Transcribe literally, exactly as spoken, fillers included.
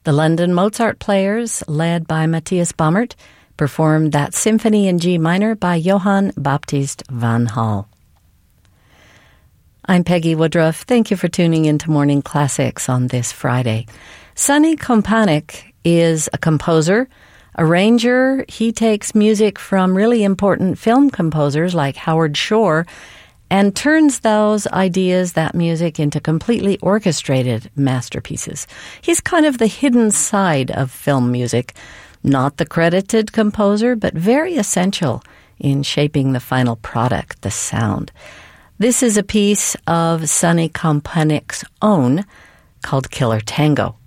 The London Mozart Players, led by Matthias Baumert, performed that symphony in G minor by Johann Baptist van Hall. I'm Peggy Woodruff. Thank you for tuning into Morning Classics on this Friday. Sonny Kompanic is a composer, arranger. He takes music from really important film composers like Howard Shore and turns those ideas, that music, into completely orchestrated masterpieces. He's kind of the hidden side of film music, not the credited composer, but very essential in shaping the final product, the sound. This is a piece of Sonny Kompanic's own called Killer Tango.